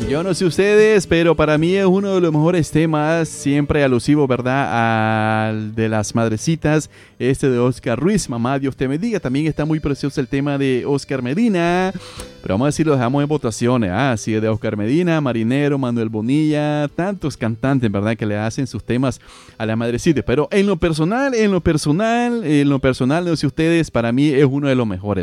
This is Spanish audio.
Yo no sé ustedes, pero para mí es uno de los mejores temas, siempre alusivo, ¿verdad?, al de las madrecitas, este de Oscar Ruiz, Mamá Dios te bendiga. También está muy precioso el tema de Oscar Medina, pero vamos a decir, lo dejamos en votaciones. Sí, de Oscar Medina, Marinero, Manuel Bonilla, tantos cantantes, ¿verdad?, que le hacen sus temas a las madrecitas. Pero en lo personal, no sé ustedes, para mí es uno de los mejores.